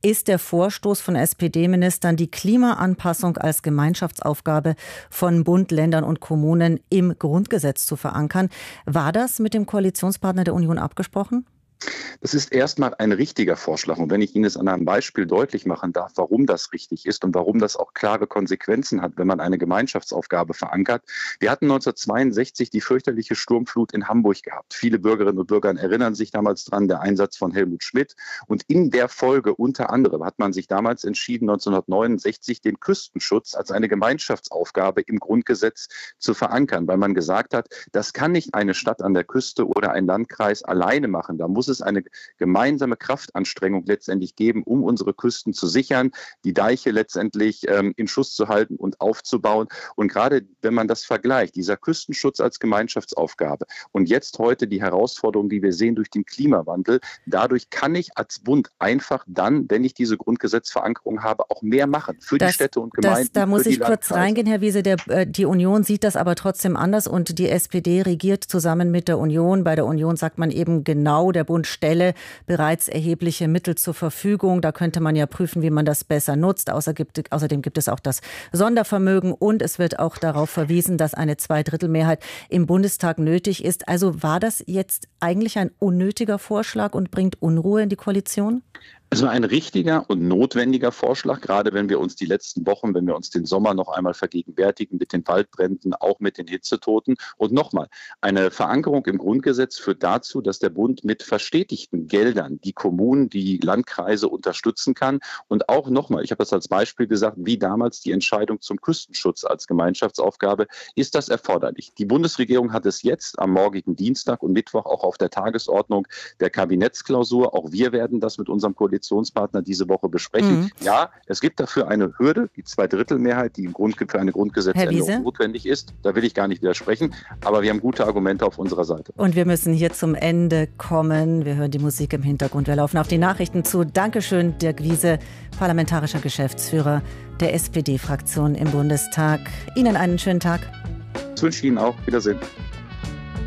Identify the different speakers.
Speaker 1: ist der Vorstoß von SPD-Ministern, die Klimaanpassung als Gemeinschaftsaufgabe von Bund, Ländern und Kommunen im Grundgesetz zu verankern. War das mit dem Koalitionspartner der Union abgesprochen?
Speaker 2: Das ist erstmal ein richtiger Vorschlag. Und wenn ich Ihnen es an einem Beispiel deutlich machen darf, warum das richtig ist und warum das auch klare Konsequenzen hat, wenn man eine Gemeinschaftsaufgabe verankert. Wir hatten 1962 die fürchterliche Sturmflut in Hamburg gehabt. Viele Bürgerinnen und Bürger erinnern sich damals dran, der Einsatz von Helmut Schmidt. Und in der Folge unter anderem hat man sich damals entschieden, 1969 den Küstenschutz als eine Gemeinschaftsaufgabe im Grundgesetz zu verankern, weil man gesagt hat, das kann nicht eine Stadt an der Küste oder ein Landkreis alleine machen. Da muss es eine gemeinsame Kraftanstrengung letztendlich geben, um unsere Küsten zu sichern, die Deiche letztendlich in Schuss zu halten und aufzubauen. Und gerade wenn man das vergleicht, dieser Küstenschutz als Gemeinschaftsaufgabe und jetzt heute die Herausforderung, die wir sehen durch den Klimawandel, dadurch kann ich als Bund einfach dann, wenn ich diese Grundgesetzverankerung habe, auch mehr machen für die Städte und Gemeinden.
Speaker 1: Da muss ich kurz reingehen, Herr Wiese. Die Union sieht das aber trotzdem anders und die SPD regiert zusammen mit der Union. Bei der Union sagt man eben genau, der Bund stelle bereits erhebliche Mittel zur Verfügung. Da könnte man ja prüfen, wie man das besser nutzt. Außerdem gibt es auch das Sondervermögen und es wird auch darauf verwiesen, dass eine Zweidrittelmehrheit im Bundestag nötig ist. Also war das jetzt eigentlich ein unnötiger Vorschlag und bringt Unruhe in die Koalition?
Speaker 2: Es war ein richtiger und notwendiger Vorschlag, gerade wenn wir uns die letzten Wochen, wenn wir uns den Sommer noch einmal vergegenwärtigen mit den Waldbränden, auch mit den Hitzetoten. Und nochmal, eine Verankerung im Grundgesetz führt dazu, dass der Bund mit verstetigten Geldern die Kommunen, die Landkreise unterstützen kann. Und auch nochmal, ich habe das als Beispiel gesagt, wie damals die Entscheidung zum Küstenschutz als Gemeinschaftsaufgabe, ist das erforderlich. Die Bundesregierung hat es jetzt am morgigen Dienstag und Mittwoch auch auf der Tagesordnung der Kabinettsklausur. Auch wir werden das mit unserem Koalitionspartner diese Woche besprechen. Ja, es gibt dafür eine Hürde, die Zweidrittelmehrheit, die für eine Grundgesetzänderung notwendig ist. Da will ich gar nicht widersprechen, aber wir haben gute Argumente auf unserer Seite.
Speaker 1: Und wir müssen hier zum Ende kommen. Wir hören die Musik im Hintergrund. Wir laufen auf die Nachrichten zu. Dankeschön, Dirk Wiese, parlamentarischer Geschäftsführer der SPD-Fraktion im Bundestag. Ihnen einen schönen Tag.
Speaker 2: Das wünsche ich Ihnen auch. Wiedersehen.